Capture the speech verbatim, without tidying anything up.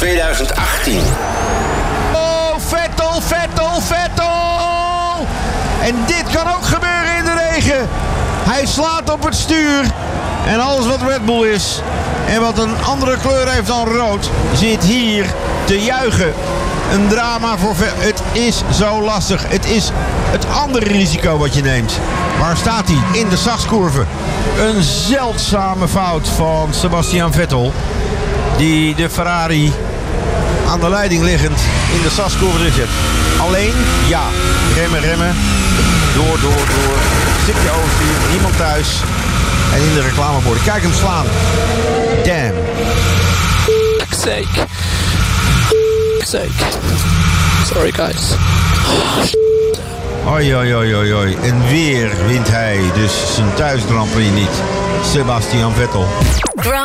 tweeduizend achttien. Oh, Vettel, Vettel, Vettel! En dit kan ook gebeuren in de regen. Hij slaat op het stuur. En alles wat Red Bull is en wat een andere kleur heeft dan rood, zit hier te juichen. Een drama voor Vettel. Het is zo lastig. Het is het andere risico wat je neemt. Waar staat hij? In de Sachskurve. Een zeldzame fout van Sebastian Vettel. Die de Ferrari aan de leiding liggend in de Sachskurve erin zet. Alleen, ja, remmen, remmen. Door, door, door. Stipje overstuur. Niemand thuis. En in de reclameborden. Kijk hem slaan. Damn. Sake. Sake. Sorry guys. Oi, oi, oi, oi, oi. En weer wint hij dus zijn thuis Grand Prix niet. Sebastian Vettel.